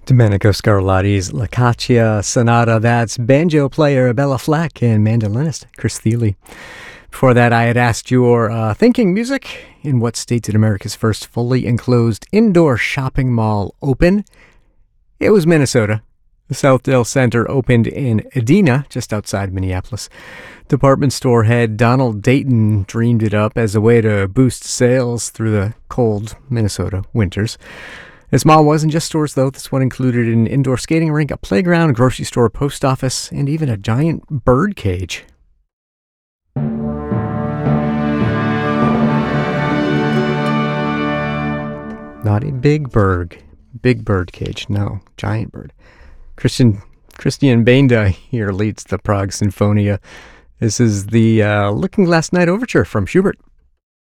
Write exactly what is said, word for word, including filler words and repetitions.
Domenico Scarlatti's La Caccia Sonata. That's banjo player Bella Fleck and mandolinist Chris Thile. Before that, I had asked your uh, thinking music. In what state did America's first fully enclosed indoor shopping mall open? It was Minnesota. The Southdale Center opened in Edina, just outside Minneapolis. Department store head Donald Dayton dreamed it up as a way to boost sales through the cold Minnesota winters. This mall wasn't just stores, though. This one included an indoor skating rink, a playground, a grocery store, a post office, and even a giant bird cage. Not a big bird. Big bird cage. No, giant bird. Christian Christian Benda here leads the Prague Sinfonia. This is the uh, Looking Glass Night Overture from Schubert.